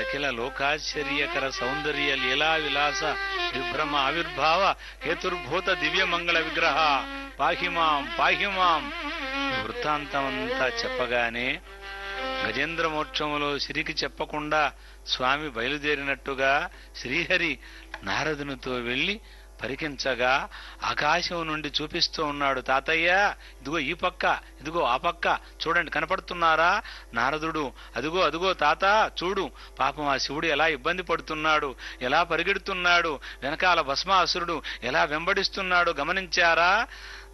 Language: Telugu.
అఖిల లోకాశ్చర్యకర సౌందర్య లీలా విలాస విభ్రమ ఆవిర్భావ హేతుర్భూత దివ్య మంగళ విగ్రహ పాహిమాం పాహిమాం. వృత్తాంతమంతా చెప్పగానే గజేంద్ర మోక్షములో సిరికి చెప్పకుండా స్వామి బయలుదేరినట్టుగా శ్రీహరి నారదునితో వెళ్లి పరికించగా ఆకాశం నుండి చూపిస్తూ ఉన్నాడు. తాతయ్య, ఇదిగో ఈ పక్క, ఇదిగో ఆ పక్క చూడండి, కనపడుతున్నారా? నారదుడు అదిగో అదిగో తాత చూడు, పాపం ఆ శివుడు ఎలా ఇబ్బంది పడుతున్నాడు, ఎలా పరిగెడుతున్నాడు, వెనకాల భస్మాసురుడు ఎలా వెంబడిస్తున్నాడు గమనించారా?